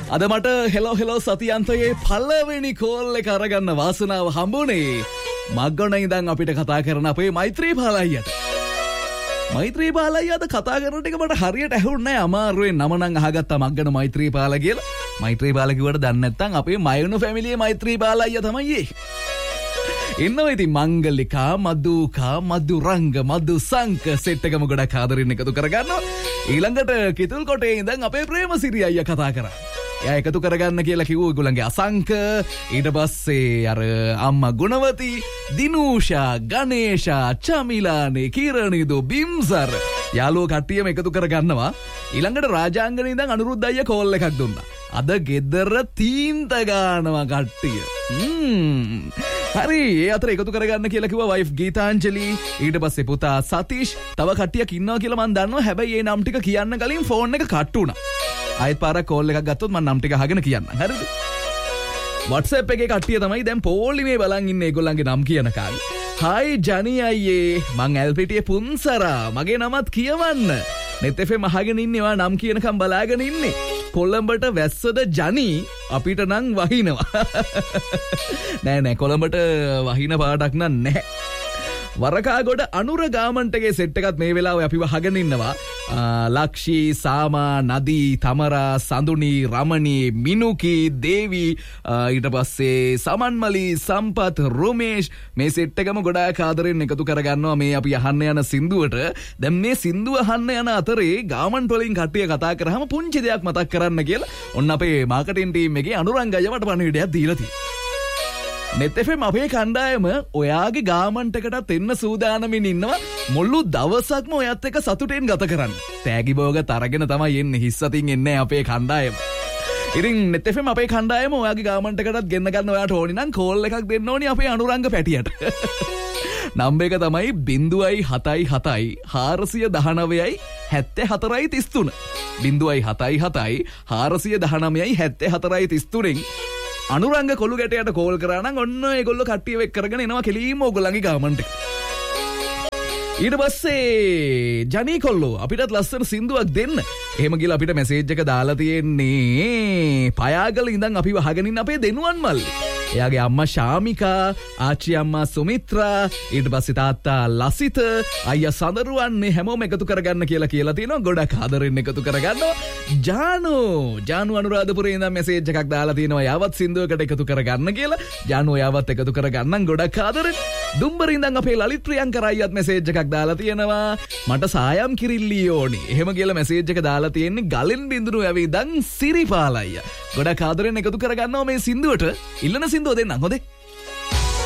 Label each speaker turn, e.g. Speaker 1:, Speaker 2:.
Speaker 1: අද මට හෙලෝ සතියන්තයේ පළවෙනි කෝල් එක අරගන්න වාසනාව හම්බුනේ මග්ගොන ඉඳන් අපිට කතා කරන අපේ මෛත්‍රී පාලයියට. මෛත්‍රී පාලයියට කතා කරන ටික මට හරියට ඇහුන්නේ නැහැ. අමාරුවෙන් නම නම් අහගත්තා මග්ගන මෛත්‍රී පාල කියලා. මෛත්‍රී පාල කිව්වට දන්නේ නැත්නම් අපේ මයුණු ෆැමිලියේ මෛත්‍රී පාලයිය තමයි ඉන්නවා. ඉතින් මංගලිකා මදුකා මදුරංග මදුසංක සෙට් එකම ගොඩක් ආදරෙන් එකතු කරගන්නවා. ඊළඟට කිතුල් කොටේ ඉඳන් අපේ ප්‍රේමසිරි අයියා කතා කරා. එයා එකතු කරගන්න කියලා කිව්වා ඒගොල්ලන්ගේ අසංක. ඊට පස්සේ අර අම්මා ගුණවති, දිනූෂා, ගණේෂා, චමිලානේ, කිරණිදු, බිම්සර් යාළුවෝ කට්ටියම එකතු කරගන්නවා. ඊළඟට රාජාංගනේ ඉඳන් අනුරුද්ධ අයියා කෝල් එකක් දුන්නා. අද ගෙදර තීන්ත ගානවා කට්ටිය. හරි ඒ අතර එකතු කරගන්න කියලා කිව්වා වයිෆ් ගීතාංජලි. ඊට පස්සේ පුතා සතීෂ් තව කට්ටියක් ඉන්නවා කියලා මම දන්නවා. හැබැයි ඒ නම් ටික කියන්න කලින් ෆෝන් එක කට් වුණා. ආයෙත් පාරක් කෝල් එකක් ගත්තොත් මම නම් ටික අහගෙන කියන්නම්. හරිද? WhatsApp එකේ කට්ටිය තමයි දැන් පොලිමේ බලන් ඉන්නේ ඒගොල්ලන්ගේ නම් කියන කාලේ. හායි ජනි අයියේ මං ඇල්පිටියේ පුන්සරා මගේ නමත් කියවන්න. net fm අහගෙන ඉන්නවා නම් කියනකම් බලාගෙන ඉන්නේ. කොළඹට වැස්සද ජනි අපිට නම් වහිනවා. නෑ කොළඹට වහින පාටක් නැහැ. වරකාගොඩ අනුර ගාමන්ටගේ සෙට් එකත් මේ වෙලාවේ අපිව අහගෙන ඉන්නවා. ලක්ෂී, සාමා, නදී, තමරා, සඳුනි, රමණී, මිනුකි, දේවි, ඊට පස්සේ සමන්මලි, සම්පත්, රොමේෂ් මේ සෙට් එකම ගොඩාක් ආදරෙන් එකතු කරගන්නවා මේ අපි අහන්න යන සින්දුවට. දැන් මේ සින්දුව අහන්න යන අතරේ ගාමන්ට් වලින් කට්ටිය කතා කරාම පුංචි දෙයක් මතක් කරන්න කියලා ඔන්න අපේ මාකටිං ටීම් එකේ අනුරංගය මට පණිවිඩයක් දීලා තියෙනවා. net fm අපේ කණ්ඩායම ඔයාගේ ගාමන්ට් එකටත් එන්න සූදානමින් ඉන්නවා. මුළු දවසක්ම ඔයත් එක්ක සතුටෙන් ගත කරන්න. තෑගි බෝගත් අරගෙන තමයි එන්නේ. හිස්සතින් එන්නේ අපේ කණ්ඩායම. ඉතින් net fm අපේ කණ්ඩායම ඔයාගේ ගාමන්ට් එකටත් ගෙන්න ගන්න ඔයාට ඕනි නම් කෝල් එකක් දෙන්න ඕනි අපේ අනුරංග පැටියට. නම්බර් එක තමයි 077 419 74 33 077 419 74 33 අනුරංග කොළු ගැටයට කෝල් කරා නම් ඔන්න ඒගොල්ලෝ කට්ටිය වෙක් කරගෙන එනවා කෙලින්ම ඕගොල්ලන්ගේ ගාමන්ට් එක. ඊට පස්සේ ජනී කොල්ලෝ අපිටත් ලස්සන සින්දුවක් දෙන්න. එහෙම ගිහලා අපිට මැසේජ් එක දාලා තියෙන්නේ පයාගල ඉඳන් අපිව අහගෙන ඉන්න අපේ දෙනුවන් මල්ලි. එයාගේ අම්මා ශාමිකා, ආච්චි අම්මා සුමිත්‍රා, ඊට පස්සේ තාත්තා ලසිත, අයියා සඳරුවන් හැමෝම එකතු කරගන්න කියලා තියෙනවා. ගොඩක් ආදරෙන් එකතු කරගන්නවා. ජානු අනුරාධපුරේ ඉඳන් මැසේජ් එකක් දාලා තියෙනවා යාවත් සින්දුවකට එකතු කරගන්න කියලා. ජානු යාවත් එකතු කරගන්නම් ගොඩක් ආදරෙන්. දුම්බර ඉඳන් අපේ ලලිත් ප්‍රියංකර අයියත් මැසේජ් එකක් දාලා තියෙනවා. මට සායම් කිරිල්ලි ඕනි. එහෙම කියලා මැසේජ් එක දාලා තියෙන්නේ ගලෙන් බින්දුනු ඇවිදන් සිරිපාල අයියා. ගොඩක් ආදරෙන් එකතු කරගන්නවා මේ සින්දුවට. ඉල්ලන සින්දුව දෙන්නම් හොඳේ.